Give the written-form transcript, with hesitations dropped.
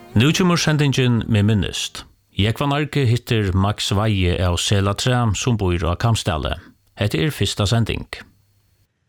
Nu kommer sendingen med minnest. Jekvan Arke hittir Max Veie av Selatra som bor av Kamstale. Hette første sending.